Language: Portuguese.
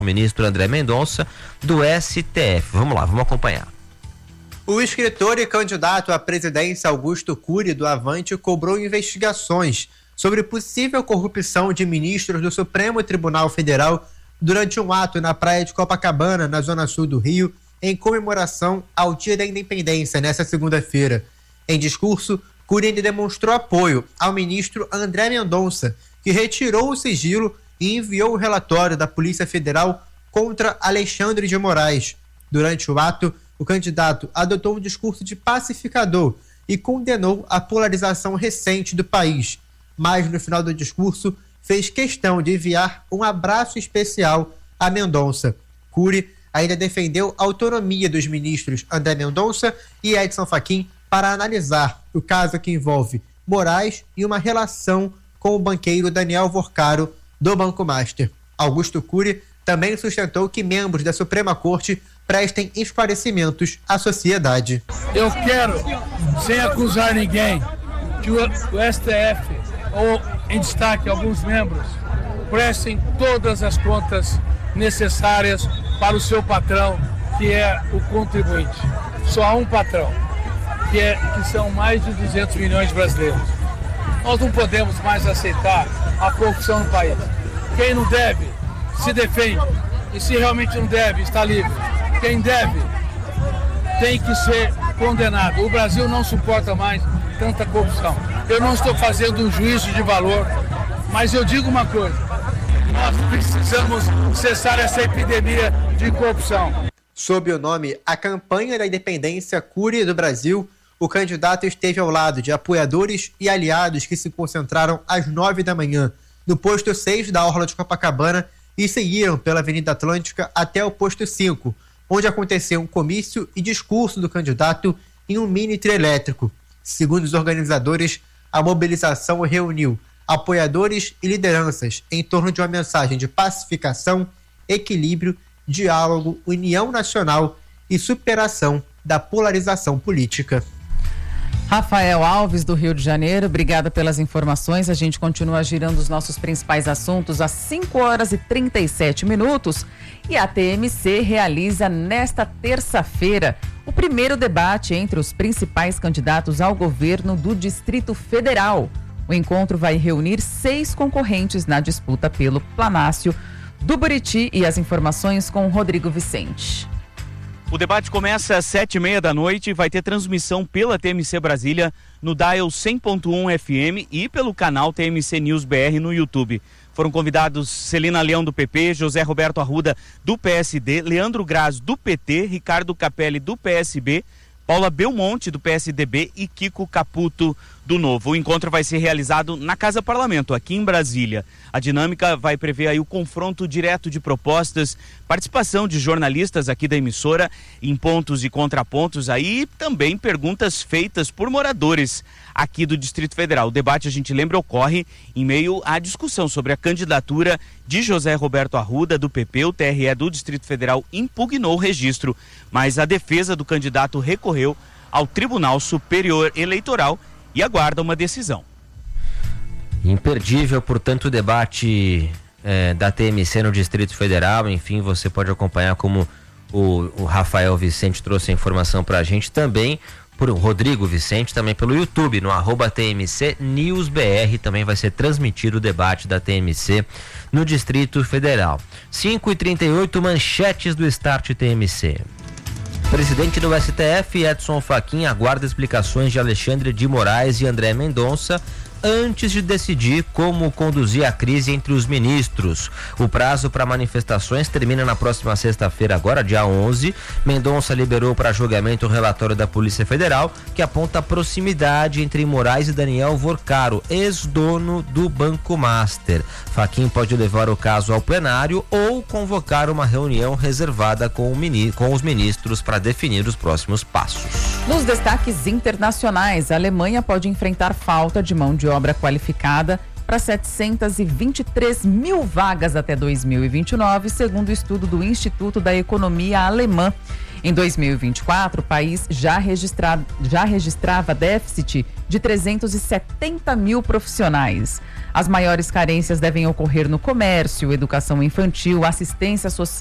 o ministro André Mendonça, do STF. Vamos lá, vamos acompanhar. O escritor e candidato à presidência Augusto Cury, do Avante, cobrou investigações sobre possível corrupção de ministros do Supremo Tribunal Federal durante um ato na praia de Copacabana, na zona sul do Rio, em comemoração ao Dia da Independência, nesta segunda-feira. Em discurso, Cury ainda demonstrou apoio ao ministro André Mendonça, que retirou o sigilo e enviou o relatório da Polícia Federal contra Alexandre de Moraes. Durante o ato, o candidato adotou um discurso de pacificador e condenou a polarização recente do país. Mas, no final do discurso, fez questão de enviar um abraço especial a Mendonça. Cury ainda defendeu a autonomia dos ministros André Mendonça e Edson Fachin para analisar o caso que envolve Moraes e uma relação com o banqueiro Daniel Vorcaro, do Banco Master. Augusto Cury também sustentou que membros da Suprema Corte prestem esclarecimentos à sociedade. Eu quero, sem acusar ninguém, que o STF, ou em destaque alguns membros, prestem todas as contas necessárias para o seu patrão, que é o contribuinte. Só há um patrão, que são mais de 200 milhões de brasileiros. Nós não podemos mais aceitar a corrupção no país. Quem não deve, se defende. E se realmente não deve, está livre. Quem deve, tem que ser condenado. O Brasil não suporta mais tanta corrupção. Eu não estou fazendo um juízo de valor, mas eu digo uma coisa: nós precisamos cessar essa epidemia de corrupção. Sob o nome A Campanha da Independência Cury do Brasil, o candidato esteve ao lado de apoiadores e aliados que se concentraram às 9 da manhã no posto 6 da Orla de Copacabana e seguiram pela Avenida Atlântica até o posto 5, onde aconteceu um comício e discurso do candidato em um mini trio elétrico. Segundo os organizadores, a mobilização reuniu apoiadores e lideranças em torno de uma mensagem de pacificação, equilíbrio, diálogo, união nacional e superação da polarização política. Rafael Alves, do Rio de Janeiro, obrigada pelas informações. A gente continua girando os nossos principais assuntos às 5h37. E a TMC realiza nesta terça-feira o primeiro debate entre os principais candidatos ao governo do Distrito Federal. O encontro vai reunir 6 concorrentes na disputa pelo Palácio do Buriti, e as informações com Rodrigo Vicente. O debate começa às 7h30 e vai ter transmissão pela TMC Brasília no Dial 100.1 FM e pelo canal TMC News BR no YouTube. Foram convidados Celina Leão, do PP, José Roberto Arruda, do PSD, Leandro Graz, do PT, Ricardo Capelli, do PSB, Paula Belmonte, do PSDB e Kiko Caputo, do Novo. O encontro vai ser realizado na Casa Parlamento, aqui em Brasília. A dinâmica vai prever aí o confronto direto de propostas, participação de jornalistas aqui da emissora em pontos e contrapontos, aí também perguntas feitas por moradores aqui do Distrito Federal. O debate, a gente lembra, ocorre em meio à discussão sobre a candidatura de José Roberto Arruda, do PP. O TRE do Distrito Federal impugnou o registro, mas a defesa do candidato recorreu ao Tribunal Superior Eleitoral e aguarda uma decisão. Imperdível, portanto, o debate da TMC no Distrito Federal. Enfim, você pode acompanhar, como o Rafael Vicente trouxe a informação pra gente, também por Rodrigo Vicente, também pelo YouTube, no @TMC News BR, também vai ser transmitido o debate da TMC no Distrito Federal. 5h38, manchetes do Start TMC. Presidente do STF, Edson Fachin, aguarda explicações de Alexandre de Moraes e André Mendonça antes de decidir como conduzir a crise entre os ministros. O prazo para manifestações termina na próxima sexta-feira, agora dia 11. Mendonça liberou para julgamento o relatório da Polícia Federal, que aponta a proximidade entre Moraes e Daniel Vorcaro, ex-dono do Banco Master. Fachin pode levar o caso ao plenário ou convocar uma reunião reservada com os ministros para definir os próximos passos. Nos destaques internacionais, a Alemanha pode enfrentar falta de mão de obra qualificada para 723 mil vagas até 2029, segundo o estudo do Instituto da Economia Alemã. Em 2024, o país já registrava déficit de 370 mil profissionais. As maiores carências devem ocorrer no comércio, educação infantil, assistência social